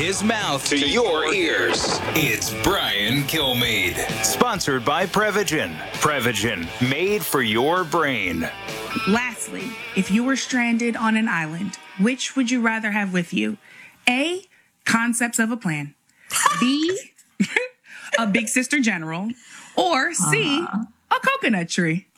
his mouth to your ears. It's Brian Kilmeade. Sponsored by Prevagen. Prevagen, made for your brain. Lastly, if you were stranded on an island, which would you rather have with you? A, concepts of a plan. B, a big sister general. Or C, a coconut tree.